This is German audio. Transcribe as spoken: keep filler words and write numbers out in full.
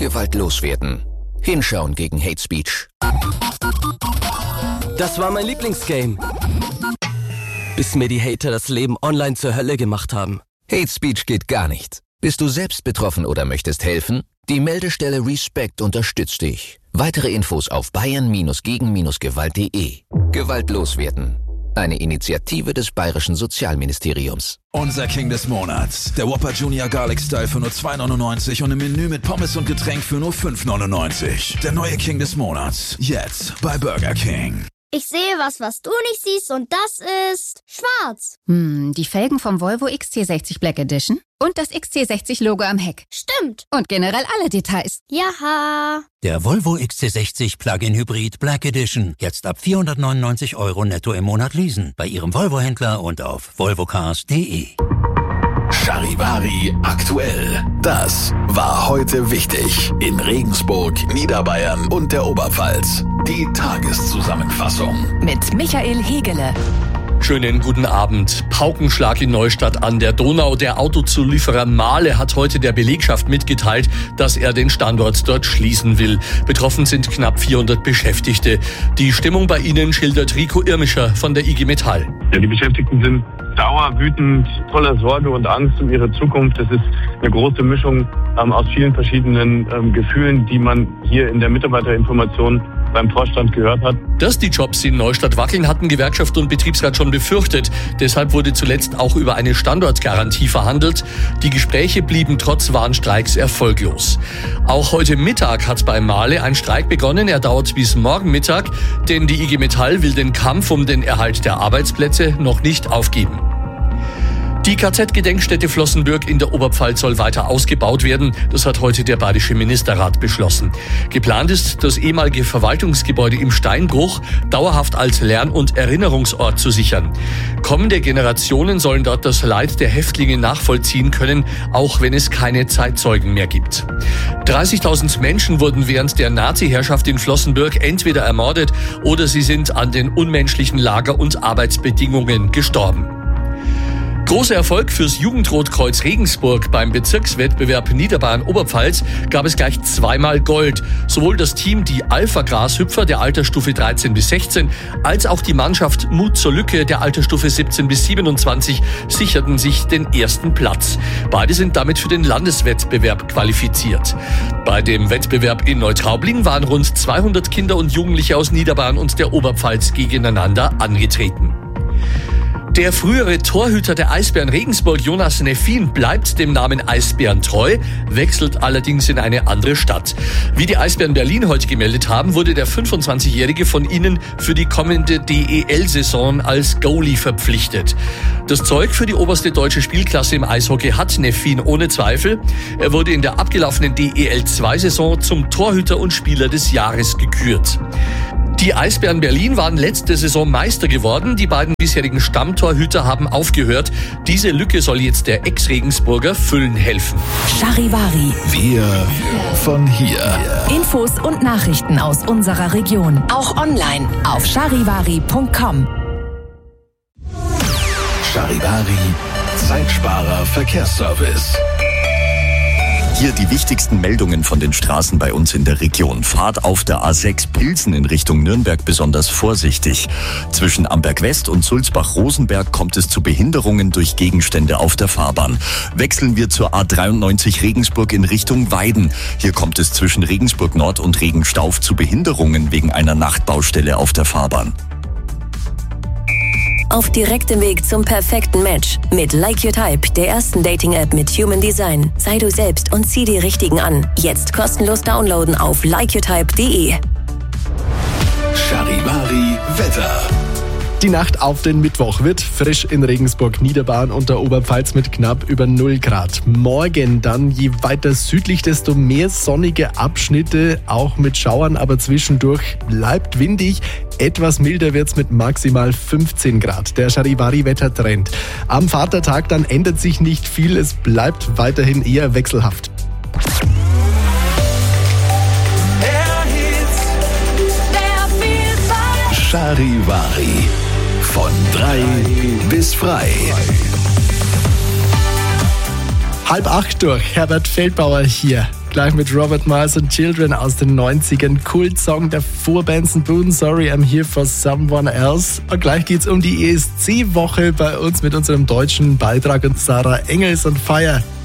Gewalt loswerden. Hinschauen gegen Hate Speech. Das war mein Lieblingsgame. Bis mir die Hater das Leben online zur Hölle gemacht haben. Hate Speech geht gar nicht. Bist du selbst betroffen oder möchtest helfen? Die Meldestelle Respect unterstützt dich. Weitere Infos auf bayern gegen gewalt punkt de. Gewalt loswerden. Eine Initiative des Bayerischen Sozialministeriums. Unser King des Monats. Der Whopper Junior Garlic Style für nur zwei neunundneunzig und im Menü mit Pommes und Getränk für nur fünf neunundneunzig. Der neue King des Monats. Jetzt bei Burger King. Ich sehe was, was du nicht siehst, und das ist schwarz. Hm, die Felgen vom Volvo X C sechzig Black Edition und das X C sechzig Logo am Heck. Stimmt. Und generell alle Details. Jaha. Der Volvo X C sechzig Plug-in Hybrid Black Edition. Jetzt ab vierhundertneunundneunzig Euro netto im Monat leasen. Bei Ihrem Volvo-Händler und auf volvocars punkt de. Charivari aktuell. Das war heute wichtig in Regensburg, Niederbayern und der Oberpfalz. Die Tageszusammenfassung mit Michael Hegele. Schönen guten Abend. Paukenschlag in Neustadt an der Donau. Der Autozulieferer Mahle hat heute der Belegschaft mitgeteilt, dass er den Standort dort schließen will. Betroffen sind knapp vierhundert Beschäftigte. Die Stimmung bei ihnen schildert Rico Irmischer von der I G Metall. Ja, die Beschäftigten sind sauer, wütend, voller Sorge und Angst um ihre Zukunft. Das ist eine große Mischung ähm, aus vielen verschiedenen ähm, Gefühlen, die man hier in der Mitarbeiterinformation beim Vorstand gehört hat. Dass die Jobs in Neustadt wackeln, hatten Gewerkschaft und Betriebsrat schon befürchtet. Deshalb wurde zuletzt auch über eine Standortgarantie verhandelt. Die Gespräche blieben trotz Warnstreiks erfolglos. Auch heute Mittag hat bei Mahle ein Streik begonnen. Er dauert bis morgen Mittag, denn die I G Metall will den Kampf um den Erhalt der Arbeitsplätze noch nicht aufgeben. Die K Z-Gedenkstätte Flossenbürg in der Oberpfalz soll weiter ausgebaut werden. Das hat heute der Bayerische Ministerrat beschlossen. Geplant ist, das ehemalige Verwaltungsgebäude im Steinbruch dauerhaft als Lern- und Erinnerungsort zu sichern. Kommende Generationen sollen dort das Leid der Häftlinge nachvollziehen können, auch wenn es keine Zeitzeugen mehr gibt. dreißigtausend Menschen wurden während der Nazi-Herrschaft in Flossenbürg entweder ermordet oder sie sind an den unmenschlichen Lager- und Arbeitsbedingungen gestorben. Großer Erfolg fürs Jugendrotkreuz Regensburg. Beim Bezirkswettbewerb Niederbayern-Oberpfalz gab es gleich zweimal Gold. Sowohl das Team die Alpha-Grashüpfer der Altersstufe dreizehn bis sechzehn als auch die Mannschaft Mut zur Lücke der Altersstufe siebzehn bis siebenundzwanzig sicherten sich den ersten Platz. Beide sind damit für den Landeswettbewerb qualifiziert. Bei dem Wettbewerb in Neutraubling waren rund zweihundert Kinder und Jugendliche aus Niederbayern und der Oberpfalz gegeneinander angetreten. Der frühere Torhüter der Eisbären Regensburg, Jonas Neffin, bleibt dem Namen Eisbären treu, wechselt allerdings in eine andere Stadt. Wie die Eisbären Berlin heute gemeldet haben, wurde der fünfundzwanzigjährige von ihnen für die kommende D E L-Saison als Goalie verpflichtet. Das Zeug für die oberste deutsche Spielklasse im Eishockey hat Neffin ohne Zweifel. Er wurde in der abgelaufenen D E L zwei Saison zum Torhüter und Spieler des Jahres gekürt. Die Eisbären Berlin waren letzte Saison Meister geworden. Die beiden bisherigen Stammtorhüter haben aufgehört. Diese Lücke soll jetzt der Ex-Regensburger füllen helfen. Charivari. Wir von hier. Infos und Nachrichten aus unserer Region. Auch online auf charivari punkt com. Charivari, Zeitsparer Verkehrsservice. Hier die wichtigsten Meldungen von den Straßen bei uns in der Region. Fahrt auf der A sechs Pilsen in Richtung Nürnberg besonders vorsichtig. Zwischen Amberg West und Sulzbach-Rosenberg kommt es zu Behinderungen durch Gegenstände auf der Fahrbahn. Wechseln wir zur A dreiundneunzig Regensburg in Richtung Weiden. Hier kommt es zwischen Regensburg Nord und Regenstauf zu Behinderungen wegen einer Nachtbaustelle auf der Fahrbahn. Auf direktem Weg zum perfekten Match mit Like Your Type, der ersten Dating-App mit Human Design. Sei du selbst und zieh die Richtigen an. Jetzt kostenlos downloaden auf like your type punkt de. Charivari Wetter. Die Nacht auf den Mittwoch wird frisch in Regensburg, Niederbayern und der Oberpfalz mit knapp über null Grad. Morgen dann, je weiter südlich, desto mehr sonnige Abschnitte, auch mit Schauern, aber zwischendurch bleibt windig. Etwas milder wird's mit maximal fünfzehn Grad. Der Charivari-Wettertrend. Am Vatertag dann ändert sich nicht viel, es bleibt weiterhin eher wechselhaft. Charivari. Von drei bis frei. Halb acht durch, Herbert Feldbauer hier. Gleich mit Robert Miles und Children aus den neunzigern. Kultsong der Vorbenson Boone, Sorry I'm Here for Someone Else. Und gleich geht's um die E S C-Woche bei uns mit unserem deutschen Beitrag und Sarah Engels und Feier.